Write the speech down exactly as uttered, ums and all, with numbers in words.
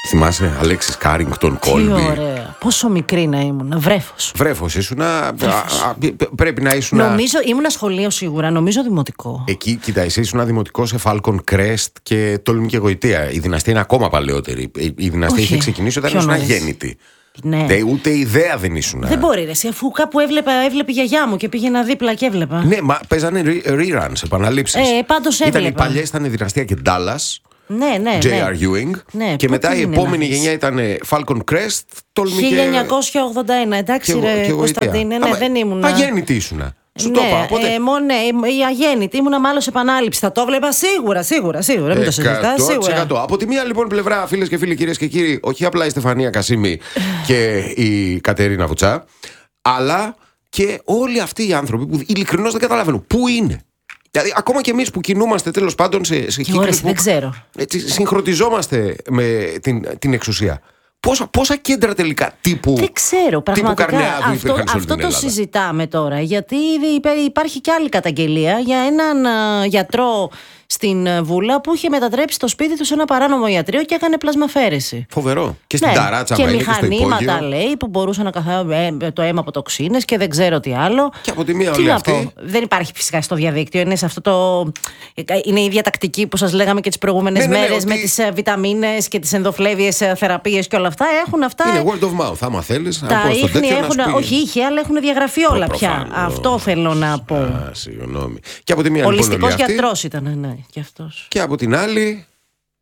Θυμάσαι, Αλέξης Κάρινγκτον Κόλμπι. Τι ωραία. Πόσο μικρή να ήμουν. Βρέφος. Βρέφος ήσουνα. Πρέπει να ήσουν. Νομίζω ήμουν σχολείο σίγουρα, νομίζω δημοτικό. Εκεί, κοίτα, εσύ ήσουν δημοτικό σε Falcon Crest και Τόλμη και Γοητεία. Η δυναστεία είναι ακόμα παλαιότερη. Η δυναστεία είχε ξεκινήσει όταν ήσουν αγέννητη. Ναι. Δε, ούτε ιδέα δεν ήσουν. Δεν μπορεί, ρε, εσύ, αφού κάπου έβλεπα, έβλεπε η γιαγιά μου και πήγαινα δίπλα και έβλεπα. Ναι, μα παίζανε reruns, επαναλήψεις. Ε, πάντως έβλεπα. Ήταν οι παλιές, ήταν δυναστεία και Dallas. Ναι, ναι. τζέι ναι. αρ Ewing. Ναι, και μετά η επόμενη να γενιά ήταν Falcon Crest, Τόλμη και. χίλια εννιακόσια ογδόντα ένα. Εντάξει, και, ρε και Κωνσταντίνε, ναι, Άμα, δεν ήμουν. Αγέννητη ήσουνα. Σου ναι, το είπα. Οπότε... ε, μόνο, ναι, η αγέννητη ήμουνα μάλλον σε επανάληψη. Θα το βλέπα σίγουρα, σίγουρα, σίγουρα. Μην το συζητάς, σίγουρα. Από τη μία λοιπόν πλευρά, φίλες και φίλοι, κυρίες και κύριοι, όχι απλά η Στεφανία Κασίμη και η Κατερίνα Βουτσά, αλλά και όλοι αυτοί οι άνθρωποι που ειλικρινώς δεν καταλαβαίνουν πού είναι. Δηλαδή, ακόμα και εμείς που κινούμαστε τέλος πάντων σε, σε κύκλους που δεν ξέρω. Έτσι, συγχρονιζόμαστε με την, την εξουσία. Πόσα, πόσα κέντρα τελικά τύπου. Δεν ξέρω, πραγματικά. Τύπου Καρνεάδου αυτό υπήρχαν σε όλη αυτό την το Ελλάδα. συζητάμε τώρα. Γιατί υπάρχει και άλλη καταγγελία για έναν α, γιατρό στην Βούλα που είχε μετατρέψει το σπίτι του σε ένα παράνομο ιατρείο και έκανε πλασμαφέρεση. Φοβερό. Και στην ναι. ταράτσα και μα είναι και στο μηχανήματα, υπόγειο. λέει, που μπορούσαν να καθαρίσουν το αίμα από τοξίνες και δεν ξέρω τι άλλο. Και από τη μία τι όλη να αυτή. πω. Δεν υπάρχει φυσικά στο διαδίκτυο. Είναι σε αυτό το. Είναι η ίδια τακτική που σας λέγαμε και τις προηγούμενες ναι, ναι, ναι, μέρες ότι... με τις βιταμίνες και τις ενδοφλέβιες θεραπείες και όλα αυτά. Έχουν αυτά. Είναι word of mouth. Άμα θέλεις. Τα ίχνη έχουν. Όχι, είχε, αλλά έχουν διαγραφεί όλα πια. Αυτό θέλω να πω. Α, συγγνώμη. Και από τη μία Ολιστικός λοιπόν, γιατρός ήταν, ναι, και αυτός. Και από την άλλη,